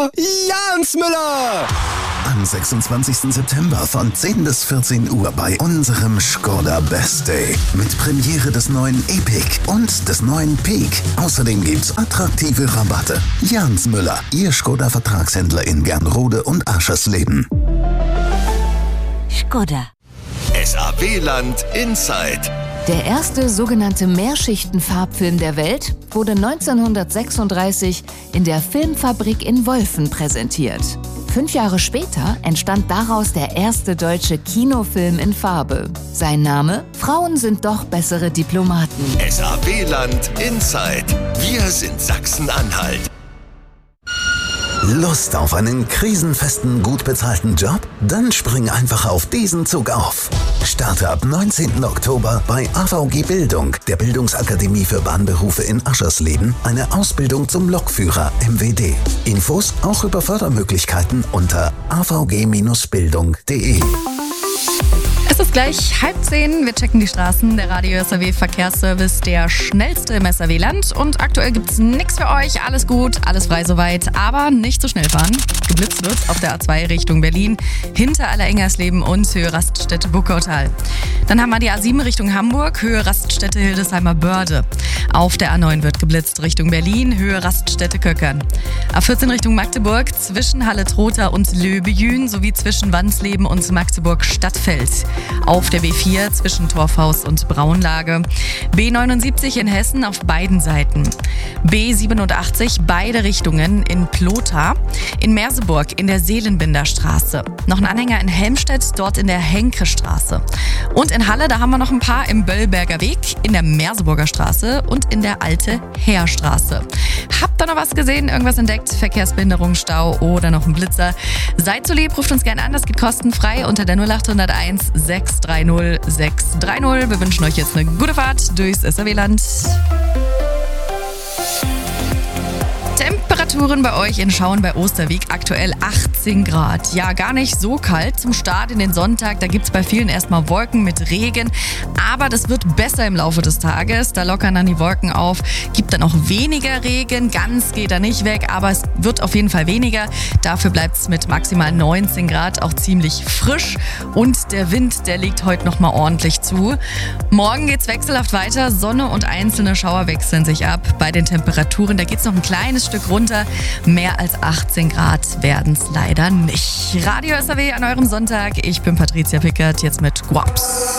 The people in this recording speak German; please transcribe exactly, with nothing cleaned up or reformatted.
Jans Müller! Am sechsundzwanzigsten September von zehn bis vierzehn Uhr bei unserem Skoda Best Day. Mit Premiere des neuen Epic und des neuen Peak. Außerdem gibt's attraktive Rabatte. Jans Müller, Ihr Skoda-Vertragshändler in Gernrode und Aschersleben. Skoda. S A W-Land Inside. Der erste sogenannte Mehrschichten-Farbfilm der Welt wurde neunzehnhundertsechsunddreißig in der Filmfabrik in Wolfen präsentiert. Fünf Jahre später entstand daraus der erste deutsche Kinofilm in Farbe. Sein Name: Frauen sind doch bessere Diplomaten. S A W-Land Inside. Wir sind Sachsen-Anhalt. Lust auf einen krisenfesten, gut bezahlten Job? Dann spring einfach auf diesen Zug auf. Starte ab neunzehnten Oktober bei A V G Bildung, der Bildungsakademie für Bahnberufe in Aschersleben, eine Ausbildung zum Lokführer M W D. Infos auch über Fördermöglichkeiten unter a v g Bindestrich bildung punkt d e. Es ist gleich halb zehn. Wir checken die Straßen. Der Radio S A W Verkehrsservice, der schnellste im S A W-Land. Und aktuell gibt's nichts für euch. Alles gut, alles frei soweit. Aber nicht zu schnell fahren. Geblitzt wird auf der A zwei Richtung Berlin, hinter Allerengersleben und Höhe Raststätte Buckautal. Dann haben wir die A sieben Richtung Hamburg, Höhe Raststätte Hildesheimer Börde. Auf der A neun wird geblitzt Richtung Berlin, Höhe Raststätte Köckern. A vierzehn Richtung Magdeburg, zwischen Halle-Trotha und Löbejün sowie zwischen Wansleben und Magdeburg-Stadtfeld. Auf der B vier zwischen Torfhaus und Braunlage. B neunundsiebzig in Hessen auf beiden Seiten. B siebenundachtzig beide Richtungen in Plotha. In Merseburg in der Seelenbinderstraße. Noch ein Anhänger in Helmstedt, dort in der Henke-Straße. Und in Halle, da haben wir noch ein paar im Böllberger Weg, in der Merseburger Straße und in der Alte Heerstraße. Habt ihr noch was gesehen, irgendwas entdeckt? Verkehrsbehinderung, Stau oder noch ein Blitzer? Seid so lieb, ruft uns gerne an, das geht kostenfrei unter der null acht null eins sechs drei null sechs drei null. Wir wünschen euch jetzt eine gute Fahrt durchs S A W-Land. Temperaturen bei euch in Schauen bei Osterwieck aktuell achtzehn Grad. Ja, gar nicht so kalt zum Start in den Sonntag. Da gibt es bei vielen erstmal Wolken mit Regen. Aber das wird besser im Laufe des Tages. Da lockern dann die Wolken auf. Gibt dann auch weniger Regen. Ganz geht er nicht weg, aber es wird auf jeden Fall weniger. Dafür bleibt es mit maximal neunzehn Grad auch ziemlich frisch. Und der Wind, der legt heute nochmal ordentlich zu. Morgen geht's wechselhaft weiter. Sonne und einzelne Schauer wechseln sich ab. Bei den Temperaturen, da geht's noch ein kleines Stück runter. Mehr als achtzehn Grad werden es leider nicht. Radio S A W an eurem Sonntag. Ich bin Patricia Pickert, jetzt mit Guaps.